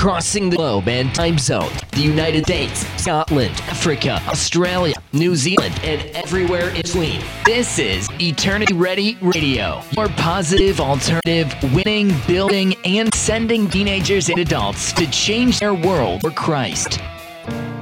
crossing the globe and time zone. The United States, Scotland, Africa, Australia, New Zealand, and everywhere in between. This is Eternity Ready Radio, your positive alternative, winning, building, and sending teenagers and adults to change their world for Christ.